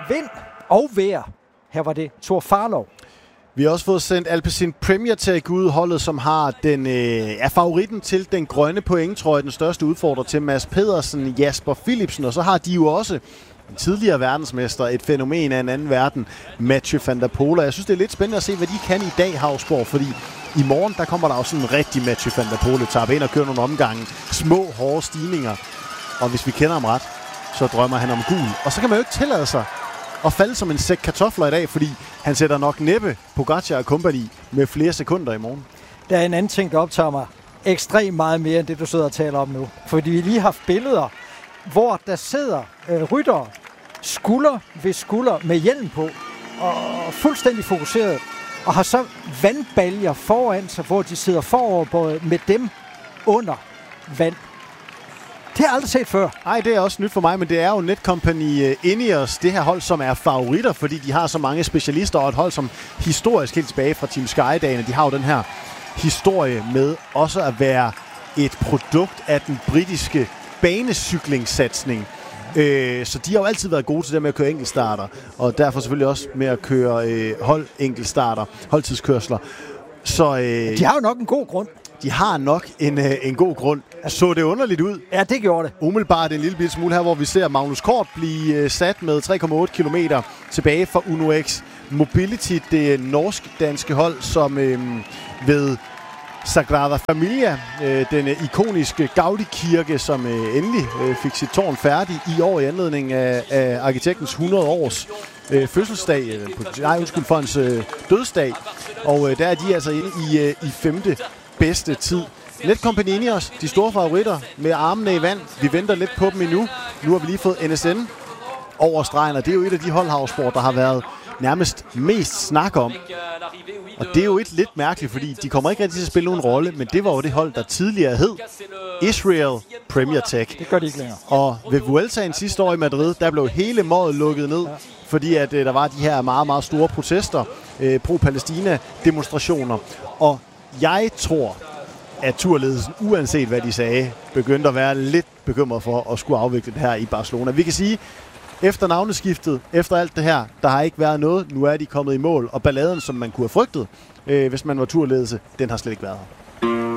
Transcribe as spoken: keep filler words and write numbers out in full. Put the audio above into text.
vind og vejr. Her var det Thor Farlov. Vi har også fået sendt Alpecin Premier Tech ud, holdet som har den, øh, er favoritten til den grønne pointtrøje, den største udfordrer til Mads Pedersen, Jasper Philipsen, og så har de jo også en tidligere verdensmester, et fænomen af en anden verden, Mathieu van der Poel. Jeg synes, det er lidt spændende at se, hvad de kan i dag, Hausborg, fordi i morgen, der kommer der jo sådan en rigtig Mathieu van der Poel-etape ind og kører nogle omgange, små, hårde stigninger, og hvis vi kender ham ret, så drømmer han om gul. Og så kan man jo ikke tillade sig at falde som en sæk kartofler i dag, fordi han sætter nok næppe Pogacar og company med flere sekunder i morgen. Der er en anden ting, der optager mig ekstremt meget mere, end det du sidder og taler om nu. Fordi vi lige har haft billeder, hvor der sidder øh, ryttere skulder ved skulder med hjelm på, og fuldstændig fokuseret, og har så vandbaljer foran sig, hvor de sidder foroverbøjet med dem under vand. Det har jeg aldrig set før. Nej, det er også nyt for mig, men det er jo Netcompany Ineos, det her hold, som er favoritter, fordi de har så mange specialister, og et hold, som historisk helt tilbage fra Team Sky-dagene, de har jo den her historie med også at være et produkt af den britiske banecyklingssatsning. Øh, så de har jo altid været gode til det med at køre enkeltstarter, og derfor selvfølgelig også med at køre øh, hold enkeltstarter, holdtidskørsler. Så, øh, de har jo nok en god grund. De har nok en, øh, en god grund. Så det underligt ud? Ja, det gjorde det. Umiddelbart en lille smule her, hvor vi ser Magnus Kort blive øh, sat med tre komma otte kilometer tilbage fra Uno X Mobility, det norsk-danske hold, som øh, ved Sagrada Familia, øh, den øh, ikoniske Gaudi-kirke, som øh, endelig øh, fik sit tårn færdig i år i anledning af, af arkitektens hundrede års øh, fødselsdag, øh, på, nej, undskyld, for hans øh, dødsdag. Og øh, der er de altså inde i, øh, i femte bedste tid. Netcompany Ineos, de store favoritter med armene i vand. Vi venter lidt på dem endnu. Nu har vi lige fået N S N over stregen, og det er jo et af de hold, Hausborg, der har været nærmest mest snak om. Og det er jo et lidt mærkeligt, fordi de kommer ikke rigtig til at spille nogen rolle, men det var jo det hold, der tidligere hed Israel Premier Tech. Det gør de ikke længere. Og ved Vueltaen sidste år i Madrid, der blev hele målet lukket ned, ja. fordi at øh, der var de her meget, meget store protester, øh, pro-Palæstina-demonstrationer. Og jeg tror, at turledelsen, uanset hvad de sagde, begyndte at være lidt bekymret for at skulle afvikle det her i Barcelona. Vi kan sige, efter navneskiftet, efter alt det her, der har ikke været noget. Nu er de kommet i mål, og balladen, som man kunne have frygtet, øh, hvis man var turledelse, den har slet ikke været her.